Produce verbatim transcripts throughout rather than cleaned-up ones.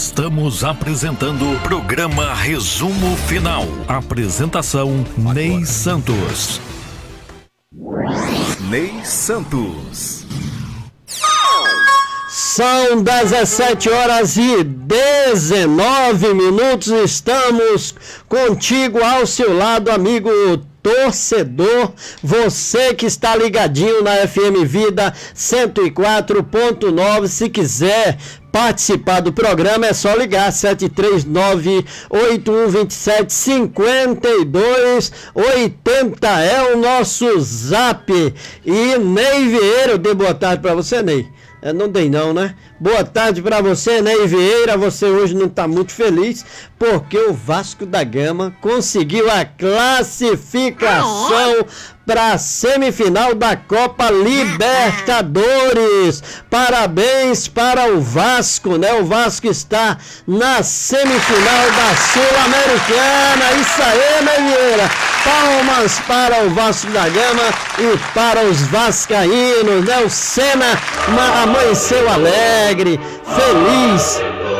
Estamos apresentando o programa Resumo Final. Apresentação Ney Santos. Ney Santos. São dezessete horas e dezenove minutos. Estamos contigo ao seu lado, amigo torcedor, você que está ligadinho na F M Vida cento e quatro ponto nove. Se quiser participar do programa é só ligar sete três nove, oito um dois sete, cinco dois oito zero é o nosso zap. E Ney Vieira, eu dei boa tarde para você, Ney. É, não dei não, né? Boa tarde para você, Ney Vieira. Você hoje não está muito feliz porque o Vasco da Gama conseguiu a classificação para a semifinal da Copa Libertadores. Parabéns para o Vasco, né? O Vasco está na semifinal da Sul-Americana. Isso aí, Ney Vieira. Palmas para o Vasco da Gama e para os vascaínos, né? O Senna amanheceu alegre, feliz.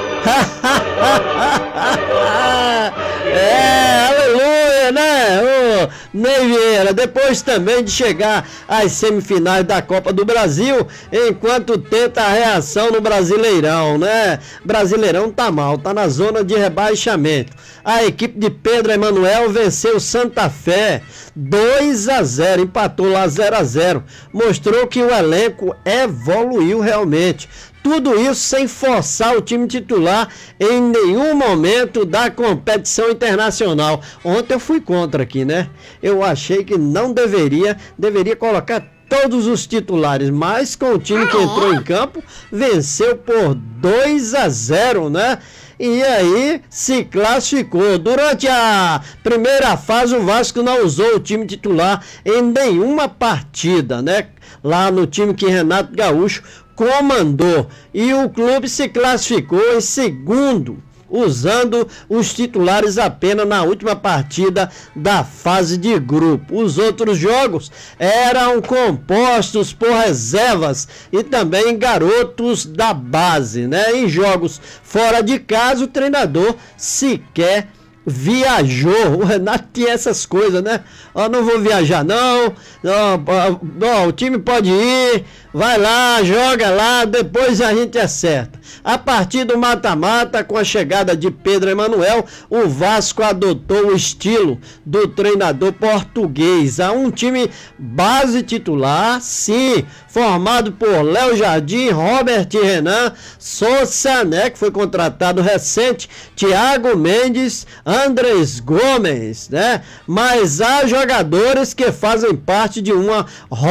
É, aleluia, né? Ô, Ney Vieira, depois também de chegar às semifinais da Copa do Brasil, enquanto tenta a reação no Brasileirão, né? Brasileirão tá mal, tá na zona de rebaixamento. A equipe de Pedro Emanuel venceu Santa Fé dois a zero, empatou lá zero a zero. Mostrou que o elenco evoluiu realmente. Tudo isso sem forçar o time titular em nenhum momento da competição internacional. Ontem eu fui contra aqui, né? Eu achei que não deveria, deveria colocar todos os titulares, mas com o time que entrou em campo, venceu por dois a zero, né? E aí se classificou. Durante a primeira fase, o Vasco não usou o time titular em nenhuma partida, né? Lá no time que Renato Gaúcho comandou, e o clube se classificou em segundo, usando os titulares apenas na última partida da fase de grupo. Os outros jogos eram compostos por reservas e também garotos da base, né? Em jogos fora de casa, o treinador sequer viajou. O Renato tinha essas coisas, né? Ó, não vou viajar não, não, não, o time pode ir, vai lá, joga lá, depois a gente acerta. A partir do mata-mata, com a chegada de Pedro Emanuel, o Vasco adotou o estilo do treinador português. Há um time base titular, sim, formado por Léo Jardim, Robert Renan, Sousa, né, que foi contratado recente, Thiago Mendes, Andrés Gomes, né? Mas há jogadores que fazem parte de uma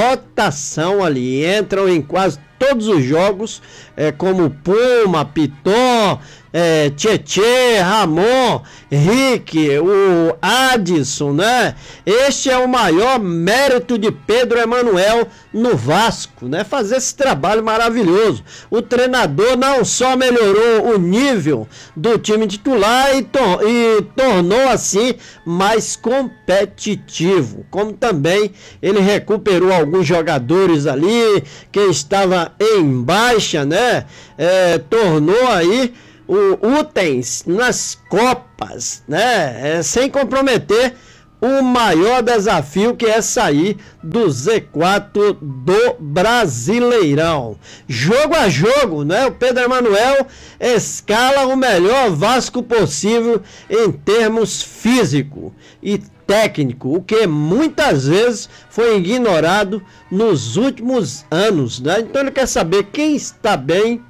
rotação ali, entram em quase todos os jogos, é, como Puma, Piton, é, Tietê, Ramon, Rick, o Adson, né? Este é o maior mérito de Pedro Emanuel no Vasco, né? Fazer esse trabalho maravilhoso. O treinador não só melhorou o nível do time titular e, tor- e tornou assim mais competitivo, como também ele recuperou alguns jogadores ali que estavam em baixa, né? É, tornou aí o utens nas Copas, né? É, sem comprometer o maior desafio, que é sair do Z quatro do Brasileirão. Jogo a jogo, né? O Pedro Emanuel escala o melhor Vasco possível em termos físico e técnico, o que muitas vezes foi ignorado nos últimos anos, né? Então ele quer saber quem está bem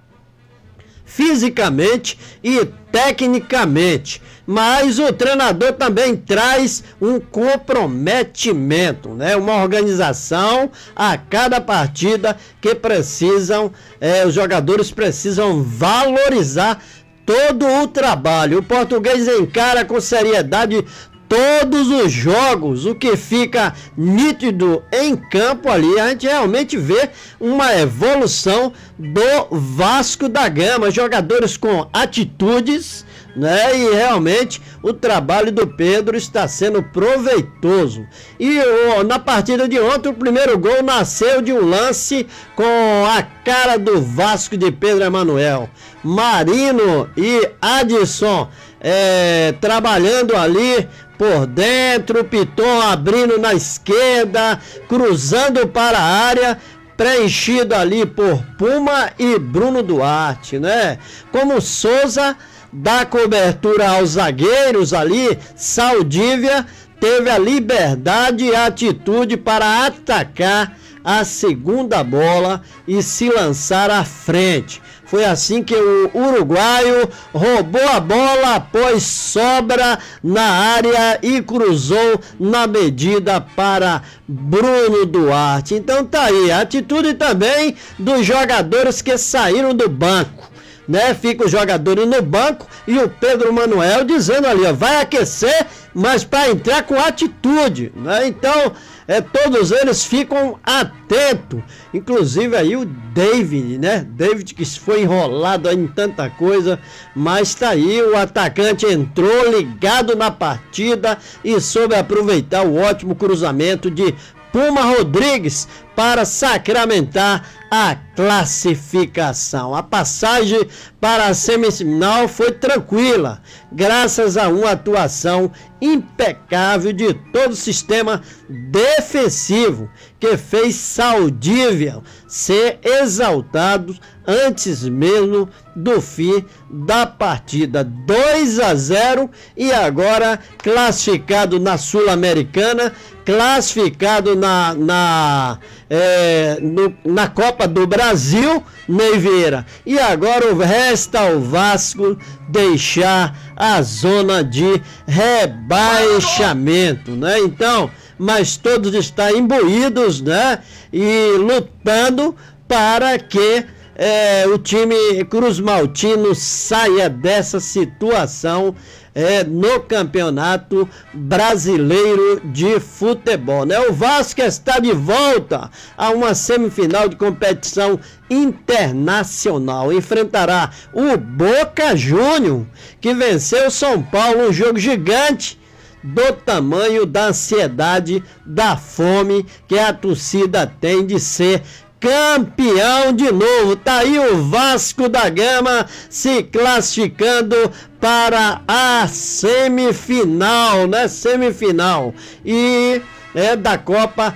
fisicamente e tecnicamente, mas o treinador também traz um comprometimento, né? Uma organização a cada partida que precisam, é, os jogadores precisam valorizar todo o trabalho. O português encara com seriedade todos os jogos, o que fica nítido em campo ali, a gente realmente vê uma evolução do Vasco da Gama, jogadores com atitudes, né? E realmente o trabalho do Pedro está sendo proveitoso. E oh, na partida de ontem, o primeiro gol nasceu de um lance com a cara do Vasco de Pedro Emanuel. Marino e Adson é, trabalhando ali por dentro, Piton abrindo na esquerda, cruzando para a área, preenchido ali por Puma e Bruno Duarte, né? Como Souza dá cobertura aos zagueiros ali, Saldívia teve a liberdade e a atitude para atacar a segunda bola e se lançar à frente. Foi assim que o uruguaio roubou a bola, pôs sobra na área e cruzou na medida para Bruno Duarte. Então tá aí, a atitude também dos jogadores que saíram do banco, né? Fica os jogadores no banco e o Pedro Manuel dizendo ali, ó, vai aquecer, mas para entrar com atitude, né? Então, é, todos eles ficam atentos, inclusive aí o David, né? David que foi enrolado em tanta coisa, mas tá aí, o atacante entrou ligado na partida e soube aproveitar o ótimo cruzamento de Puma Rodrigues para sacramentar a classificação. A passagem para a semifinal foi tranquila, graças a uma atuação impecável de todo o sistema defensivo, que fez Saldívia ser exaltado antes mesmo do fim da partida. Dois a zero e agora classificado na Sul-Americana, classificado na, na, é, no, na Copa do Brasil, Ney Vieira. E agora resta ao Vasco deixar a zona de rebaixamento, né? Então, mas todos estão imbuídos, né? E lutando para que é, o time Cruz Maltino saia dessa situação é, no Campeonato Brasileiro de Futebol, né? O Vasco está de volta a uma semifinal de competição internacional. Enfrentará o Boca Juniors, que venceu o São Paulo, um jogo gigante do tamanho da ansiedade, da fome que a torcida tem de ser campeão de novo. Tá aí o Vasco da Gama se classificando para a semifinal, né? Semifinal. E é da Copa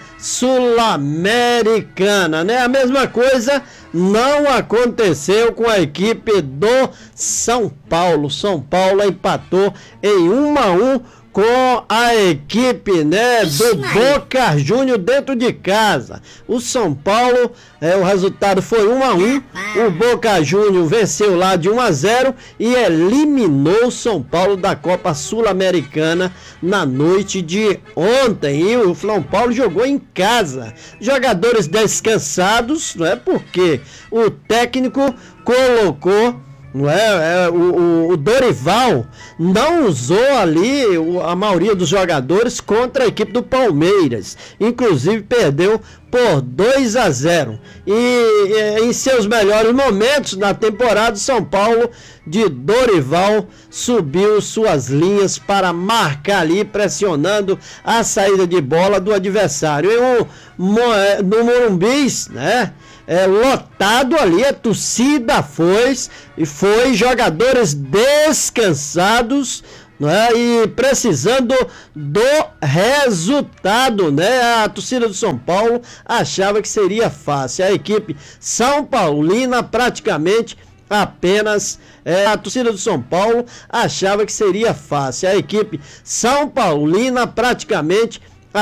Sul-Americana, né? A mesma coisa não aconteceu com a equipe do São Paulo. São Paulo empatou em um a um com a equipe, né, do Boca Juniors dentro de casa. O São Paulo, é, o resultado foi um a um. O Boca Juniors venceu lá de um a zero e eliminou o São Paulo da Copa Sul-Americana na noite de ontem. E o São Paulo jogou em casa. Jogadores descansados, não é? Porque o técnico colocou, não é, é o, o, o Dorival não usou ali o, a maioria dos jogadores contra a equipe do Palmeiras, inclusive perdeu por dois a zero. E, e em seus melhores momentos na temporada, São Paulo de Dorival subiu suas linhas para marcar ali, pressionando a saída de bola do adversário. E o, no Morumbi, né, é, lotado ali, a torcida foi, e foi jogadores descansados, né, e precisando do resultado, né? A torcida do São Paulo achava que seria fácil. A equipe São Paulina praticamente apenas é, a torcida do São Paulo achava que seria fácil. A equipe São Paulina praticamente